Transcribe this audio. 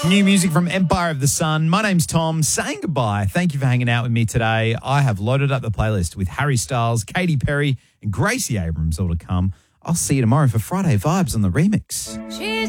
New music from Empire of the Sun. My name's Tom, saying goodbye. Thank you for hanging out with me today. I have loaded up the playlist with Harry Styles, Katy Perry, and Gracie Abrams all to come. I'll see you tomorrow for Friday Vibes on the remix.